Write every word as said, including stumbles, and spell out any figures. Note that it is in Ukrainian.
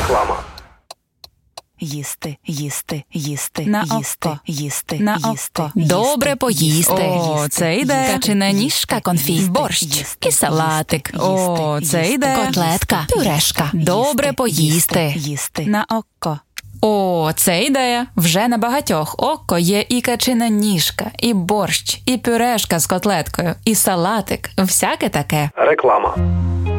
Реклама. Їсти, їсти, їсти, На їсти, око. їсти, На їсти, око. їсти, Добре поїсти. О, це йде. Качана ніжка, конфі, борщ і салатик. О, це йде. Котлетка, пюрешка. Добре поїсти. їсти. На око. О, це ідея. Вже на багатьох око є і качина ніжка, і борщ, і пюрешка з котлеткою, і салатик. Всяке таке. Реклама.